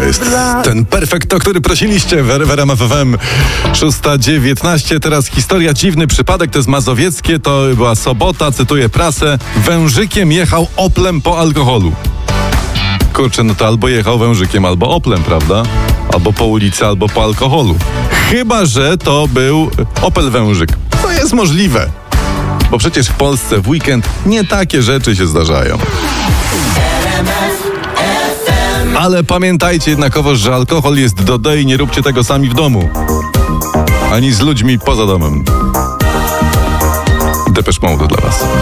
jest ten perfekt, o który prosiliście w RMF FM 6:19. Teraz historia, dziwny przypadek, to jest mazowieckie, to była sobota, cytuję prasę. Wężykiem jechał Oplem po alkoholu. Kurczę, no to albo jechał wężykiem, albo Oplem, prawda? Albo po ulicy, albo po alkoholu. Chyba że to był Opel Wężyk. To jest możliwe. Bo przecież w Polsce w weekend nie takie rzeczy się zdarzają. Ale pamiętajcie jednakowoż, że alkohol jest do D i nie róbcie tego sami w domu. Ani z ludźmi poza domem. Depeche Mode dla was.